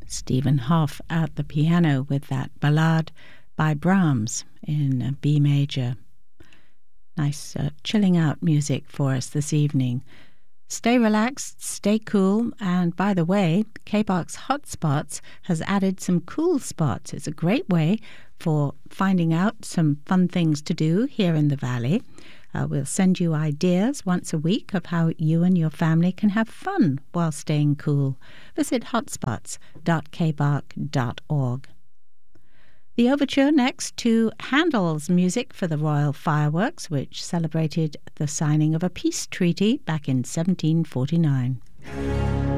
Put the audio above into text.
Stephen Hoff at the piano with that ballade by Brahms in B major. Nice chilling out music for us this evening. Stay relaxed, stay cool, and by the way, K-Box Hotspots has added some cool spots. It's a great way for finding out some fun things to do here in the Valley. We'll send you ideas once a week of how you and your family can have fun while staying cool. Visit hotspots.kbach.org. The overture next to Handel's music for the Royal Fireworks, which celebrated the signing of a peace treaty back in 1749.